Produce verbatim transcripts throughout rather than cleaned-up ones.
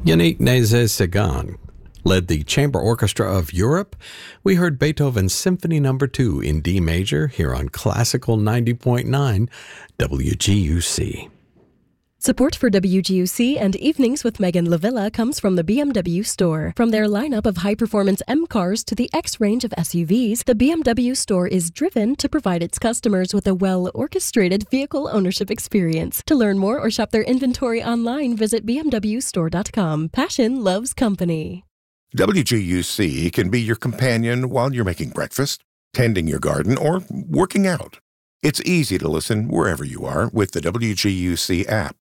Yannick Nézet-Séguin led the Chamber Orchestra of Europe. We heard Beethoven's Symphony Number two in D major here on Classical ninety point nine W G U C. Support for W G U C and Evenings with Megan Lavilla comes from the B M W store. From their lineup of high-performance M cars to the X range of S U Vs, the B M W store is driven to provide its customers with a well-orchestrated vehicle ownership experience. To learn more or shop their inventory online, visit b m w store dot com. Passion loves company. W G U C can be your companion while you're making breakfast, tending your garden, or working out. It's easy to listen wherever you are with the W G U C app.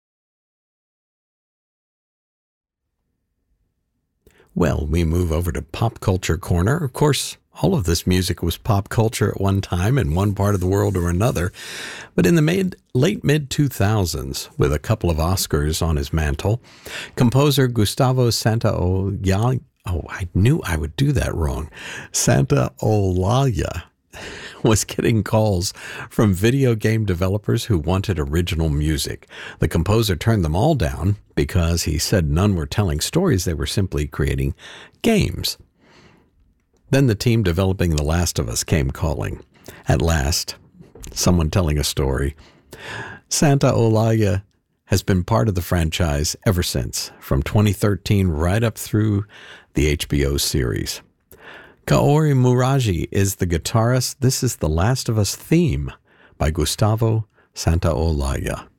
Well, we move over to Pop Culture Corner. Of course, all of this music was pop culture at one time in one part of the world or another. But in the mid, late mid two thousands, with a couple of Oscars on his mantle, composer Gustavo Santaolalla, oh, I knew I would do that wrong, Santaolalla, was getting calls from video game developers who wanted original music. The composer turned them all down because he said none were telling stories, they were simply creating games. Then the team developing The Last of Us came calling. At last, someone telling a story. Santaolalla has been part of the franchise ever since, from twenty thirteen right up through the H B O series. Kaori Muraji is the guitarist. This is the Last of Us theme by Gustavo Santaolalla.